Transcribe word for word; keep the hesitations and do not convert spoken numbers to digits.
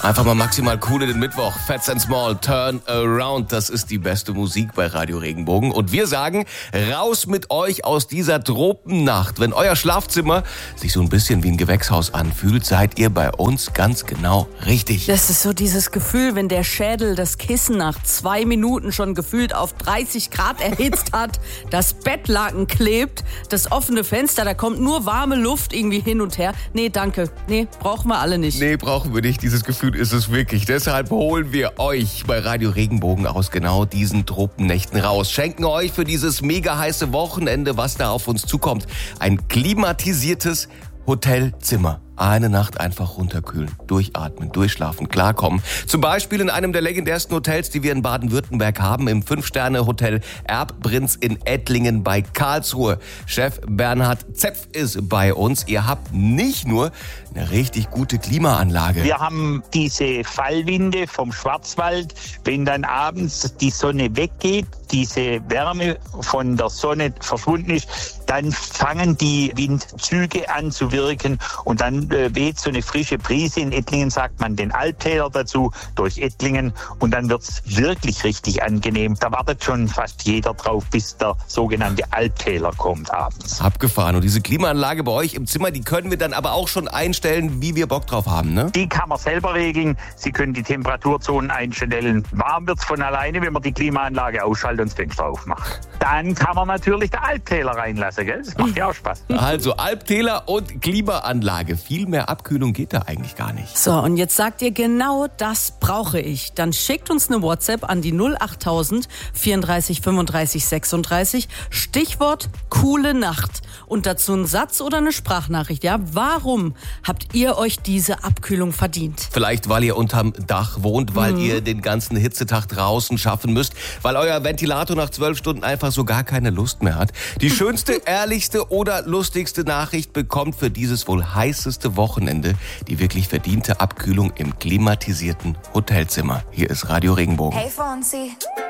Einfach mal maximal cool in den Mittwoch. Fats and Small, Turn Around. Das ist die beste Musik bei Radio Regenbogen. Und wir sagen, raus mit euch aus dieser Tropennacht. Wenn euer Schlafzimmer sich so ein bisschen wie ein Gewächshaus anfühlt, seid ihr bei uns ganz genau richtig. Das ist so dieses Gefühl, wenn der Schädel das Kissen nach zwei Minuten schon gefühlt auf dreißig Grad erhitzt hat, das Bettlaken klebt, das offene Fenster, da kommt nur warme Luft irgendwie hin und her. Nee, danke. Nee, brauchen wir alle nicht. Nee, brauchen wir nicht. Dieses Gefühl ist es wirklich. Deshalb holen wir euch bei Radio Regenbogen aus genau diesen Tropennächten raus. Schenken euch für dieses mega heiße Wochenende, was da auf uns zukommt, ein klimatisiertes Hotelzimmer. Eine Nacht einfach runterkühlen, durchatmen, durchschlafen, klarkommen. Zum Beispiel in einem der legendärsten Hotels, die wir in Baden-Württemberg haben, im Fünf-Sterne-Hotel Erbprinz in Ettlingen bei Karlsruhe. Chef Bernhard Zepf ist bei uns. Ihr habt nicht nur eine richtig gute Klimaanlage. Wir haben diese Fallwinde vom Schwarzwald. Wenn dann abends die Sonne weggeht, diese Wärme von der Sonne verschwunden ist, dann fangen die Windzüge an zu wirken und dann äh, weht so eine frische Brise. In Ettlingen sagt man den Albtäler dazu, durch Ettlingen, und dann wird's wirklich richtig angenehm. Da wartet schon fast jeder drauf, bis der sogenannte Albtäler kommt abends. Abgefahren. Und diese Klimaanlage bei euch im Zimmer, die können wir dann aber auch schon einstellen, wie wir Bock drauf haben, ne? Die kann man selber regeln. Sie können die Temperaturzonen einstellen. Warm wird's von alleine, wenn man die Klimaanlage ausschaltet und das Fenster aufmacht. Dann kann man natürlich den Albtäler reinlassen, gell? Das macht ja auch Spaß. Also Albtäler und Klimaanlage. Viel mehr Abkühlung geht da eigentlich gar nicht. So, und jetzt sagt ihr genau, das brauche ich. Dann schickt uns eine WhatsApp an die null acht tausend vierunddreißig fünfunddreißig sechsunddreißig. Stichwort coole Nacht. Und dazu ein Satz oder eine Sprachnachricht. Ja, warum habt ihr euch diese Abkühlung verdient? Vielleicht, weil ihr unterm Dach wohnt, weil mhm. ihr den ganzen Hitzetag draußen schaffen müsst, weil euer Ventilator nach zwölf Stunden einfach so gar keine Lust mehr hat. Die schönste, ehrlichste oder lustigste Nachricht bekommt für dieses wohl heißeste Wochenende die wirklich verdiente Abkühlung im klimatisierten Hotelzimmer. Hier ist Radio Regenbogen. Hey Fonsi.